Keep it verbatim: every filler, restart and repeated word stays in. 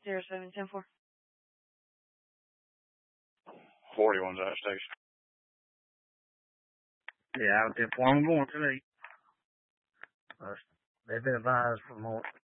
zero seven ten four. forty-one's at station. Yeah, out there. I'm going today. Uh, they've been advised for more.